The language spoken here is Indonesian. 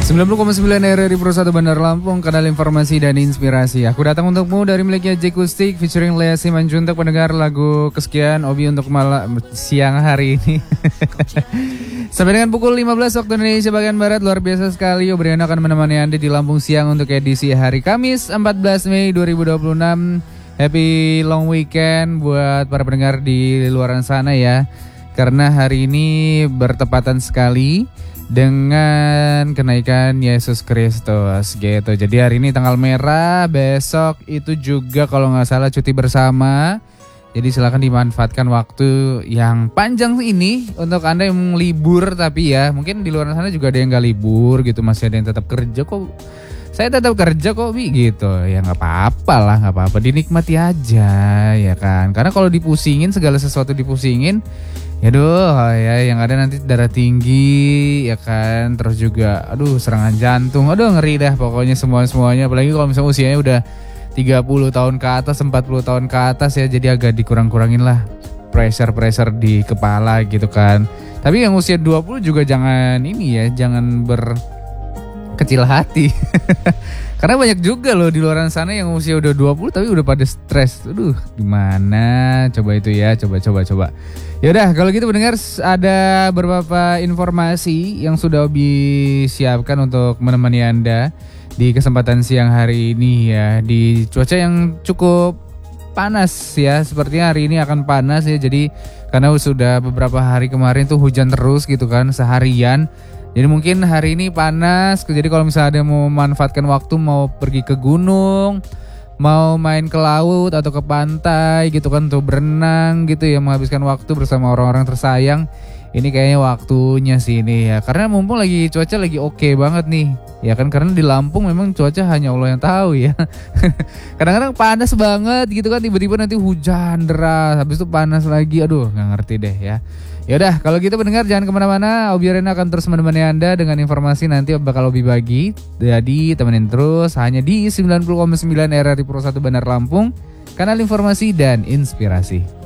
90,9 RRI Pro 1 Bandar Lampung, kanal informasi dan inspirasi. Aku datang untukmu dari miliknya Jakustik featuring Lea Simanjuntak. Pendengar lagu kesekian Obi untuk siang hari ini. Sampai dengan pukul 15 waktu Indonesia bagian Barat. Luar biasa sekali, Obriana akan menemani Anda di Lampung Siang untuk edisi hari Kamis 14 Mei 2026. Happy long weekend buat para pendengar di luar sana ya. Karena hari ini bertepatan sekali dengan kenaikan Yesus Kristus gitu. Jadi hari ini tanggal merah, besok itu juga kalau nggak salah cuti bersama. Jadi silakan dimanfaatkan waktu yang panjang ini untuk Anda yang libur, tapi ya mungkin di luar sana juga ada yang nggak libur gitu, masih ada yang tetap kerja kok. Saya tetap kerja kok Bi gitu. Ya nggak apa-apa lah, nggak apa-apa, dinikmati aja ya kan. Karena kalau dipusingin, segala sesuatu dipusingin, ya yang ada nanti darah tinggi ya kan, terus juga serangan jantung, ngeri dah pokoknya semuanya. Apalagi kalau misalnya usianya udah 30 tahun ke atas, 40 tahun ke atas ya, jadi agak dikurang-kurangin lah pressure di kepala gitu kan. Tapi yang usia 20 juga jangan berkecil hati. Karena banyak juga loh di luar sana yang usia udah 20 tapi udah pada stres. Gimana? Coba itu ya, coba. Yaudah, kalau gitu pendengar, ada beberapa informasi yang sudah Obi siapkan untuk menemani Anda di kesempatan siang hari ini ya. Di cuaca yang cukup panas ya, sepertinya hari ini akan panas ya. Jadi karena sudah beberapa hari kemarin tuh hujan terus gitu kan, seharian. Jadi mungkin hari ini panas, jadi kalau misalnya ada yang mau memanfaatkan waktu, mau pergi ke gunung, mau main ke laut atau ke pantai gitu kan, untuk berenang gitu ya, menghabiskan waktu bersama orang-orang tersayang, ini kayaknya waktunya sih ini ya. Karena mumpung lagi cuaca lagi oke banget nih ya kan, karena di Lampung memang cuaca hanya Allah yang tahu ya. Kadang-kadang panas banget gitu kan, tiba-tiba nanti hujan deras, habis itu panas lagi, nggak ngerti deh ya. Yaudah, kalau gitu pendengar jangan kemana-mana, Obi Arena akan terus menemani Anda dengan informasi nanti bakal Obi bagi. Jadi temenin terus hanya di 90,9 RRI Pro 1 Bandar Lampung, kanal informasi dan inspirasi.